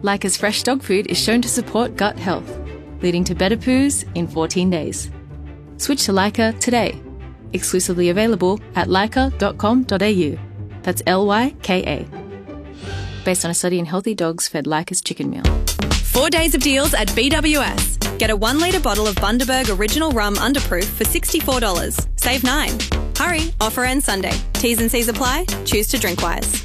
Leica's fresh dog food is shown to support gut health, leading to better poos in 14 days. Switch to Leica today. Exclusively available at leica.com.au. That's Lyka. Based on a study in healthy dogs fed Leica's chicken meal. 4 days of deals at BWS. Get a 1 litre bottle of Bundaberg Original Rum Underproof for $64. Save $9. Hurry, offer ends Sunday. T's and C's apply. Choose to drink wise.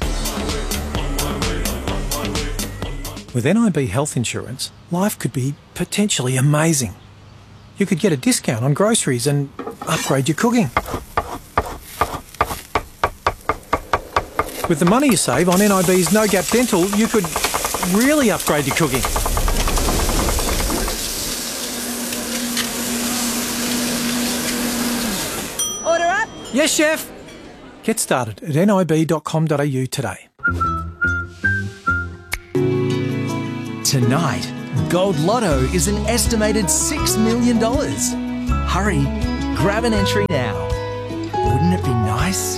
With NIB health insurance, life could be potentially amazing. You could get a discount on groceries and upgrade your cooking. With the money you save on NIB's No Gap Dental, you could really upgrade your cooking. Order up? Yes, chef. Get started at nib.com.au today. Tonight, Gold Lotto is an estimated $6 million. Hurry, grab an entry now. Wouldn't it be nice?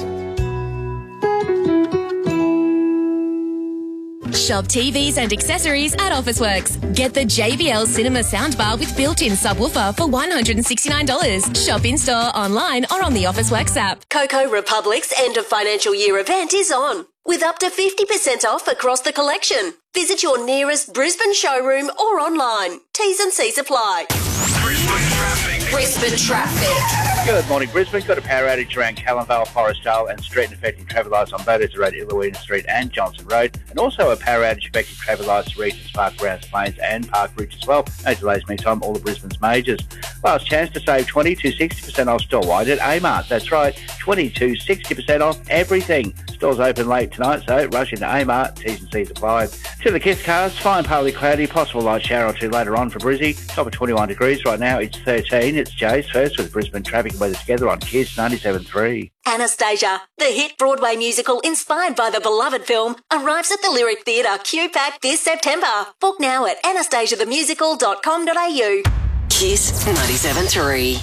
Shop TVs and accessories at Officeworks. Get the JBL Cinema soundbar with built-in subwoofer for $169. Shop in-store, online or on the Officeworks app. Coco Republic's end of financial year event is on, with up to 50% off across the collection. Visit your nearest Brisbane showroom or online. T's and C's apply. Brisbane traffic. Good morning, Brisbane. Got a power outage around Callanvale, Forestdale and Street affecting traffic lights on Bodezer Road, Illawina Street and Johnson Road. And also a power outage affecting traffic lights Regents Park, Browns Plains and Park Ridge as well. No delays meantime, all of Brisbane's majors. Last chance to save 20 to 60% off store wide at Amart. That's right, 20 to 60% off everything. Stores open late tonight, so rush into Amart. T's and C's applied. To the Kiss cars, fine partly cloudy, possible light shower or two later on for Brizzy. Top of 21 degrees right now, it's 13. It's Jace first with Brisbane traffic and weather together on Kiss 97.3. Anastasia, the hit Broadway musical inspired by the beloved film, arrives at the Lyric Theatre Q-Pack this September. Book now at anastasia.themusical.com.au. Kiss 97.3.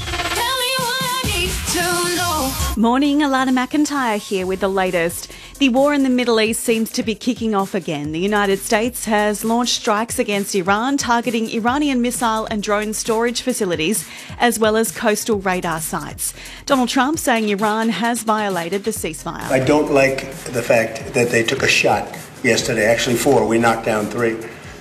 Morning, Alana McIntyre here with the latest. The war in the Middle East seems to be kicking off again. The United States has launched strikes against Iran, targeting Iranian missile and drone storage facilities, as well as coastal radar sites. Donald Trump saying Iran has violated the ceasefire. I don't like the fact that they took a shot yesterday, actually 4, we knocked down 3,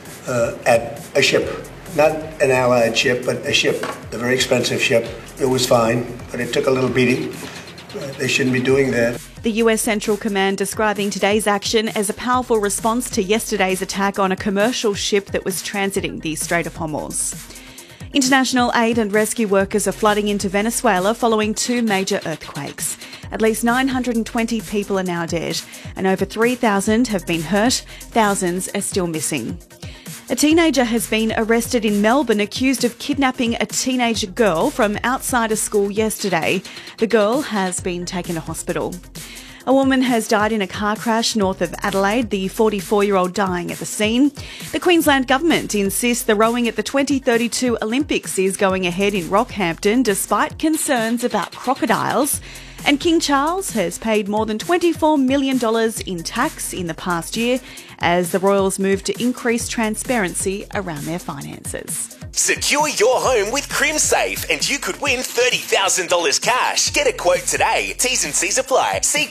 at a ship. Not an Allied ship, but a ship, a very expensive ship. It was fine, but it took a little beating. They shouldn't be doing that. The US Central Command describing today's action as a powerful response to yesterday's attack on a commercial ship that was transiting the Strait of Hormuz. International aid and rescue workers are flooding into Venezuela following 2 major earthquakes. At least 920 people are now dead, and over 3,000 have been hurt. Thousands are still missing. A teenager has been arrested in Melbourne accused of kidnapping a teenage girl from outside a school yesterday. The girl has been taken to hospital. A woman has died in a car crash north of Adelaide, the 44-year-old dying at the scene. The Queensland Government insists the rowing at the 2032 Olympics is going ahead in Rockhampton despite concerns about crocodiles. And King Charles has paid more than $24 million in tax in the past year as the royals move to increase transparency around their finances. Secure your home with CrimSafe and you could win $30,000 cash. Get a quote today. T's and C's apply. See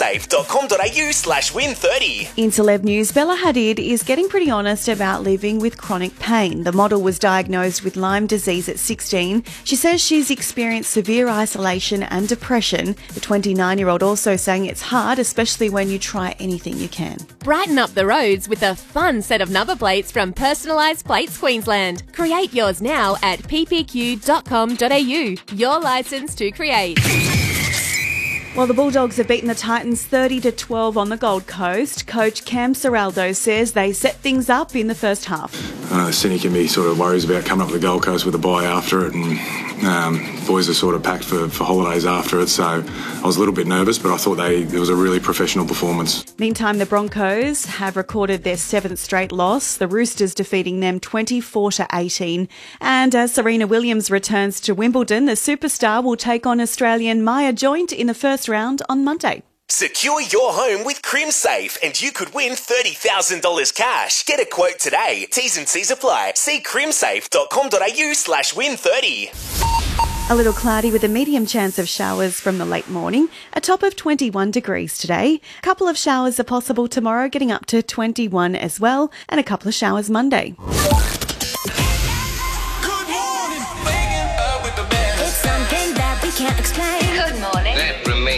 crimsafe.com.au/win30. In celeb news, Bella Hadid is getting pretty honest about living with chronic pain. The model was diagnosed with Lyme disease at 16. She says she's experienced severe isolation and depression. The 29-year-old also saying it's hard, especially when you try anything you can. Brighten up the roads with a fun set of number plates from Personalised Plates Queensland. Create yours now at ppq.com.au. Your licence to create. Well, the Bulldogs have beaten the Titans 30-12 on the Gold Coast. Coach Cam Serraldo says they set things up in the first half. I know Cindy can be sort of worries about coming up to the Gold Coast with a bye after it, and boys are sort of packed for holidays after it, so I was a little bit nervous, but I thought it was a really professional performance. Meantime, the Broncos have recorded their 7th straight loss, the Roosters defeating them 24-18. And as Serena Williams returns to Wimbledon, the superstar will take on Australian Maya Joint in the first round on Monday. Secure your home with CrimSafe and you could win $30,000 cash. Get a quote today. T's and C's apply. See crimsafe.com.au/win30. A little cloudy with a medium chance of showers from the late morning. A top of 21 degrees today. A couple of showers are possible tomorrow, getting up to 21 as well. And a couple of showers Monday. It's something that we can't explain. Good morning.